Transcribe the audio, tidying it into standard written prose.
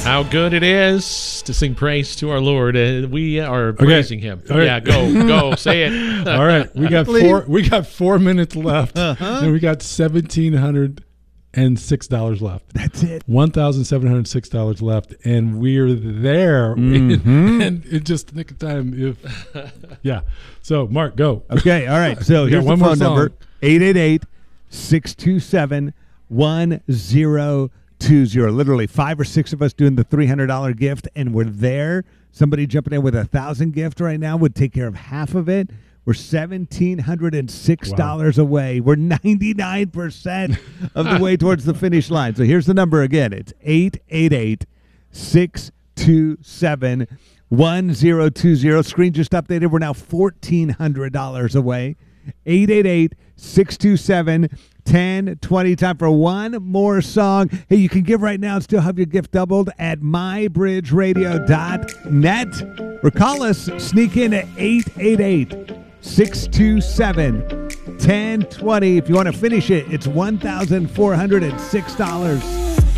How good it is to sing praise to our Lord. We are praising Him. All right. Yeah, go, say it. All right, we got 4 minutes left, and we got $1,706 left. That's it. $1,706 left, and we're there. And in just the nick of time. Yeah. So, Mark, go. Okay. All right. So here's the one more phone song. number: 888-627-1020. Literally 5 or 6 of us doing the $300 gift, and we're there. Somebody jumping in with $1,000 gift right now would take care of half of it. We're $1,706 away. We're 99% of the way towards the finish line. So here's the number again. It's 888-627-1020. Screen just updated. We're now $1,400 away. 888-627-1020. Time for one more song. Hey, you can give right now and still have your gift doubled at mybridgeradio.net. Or call us, sneak in at 888-627-1020. If you want to finish it, it's $1,406.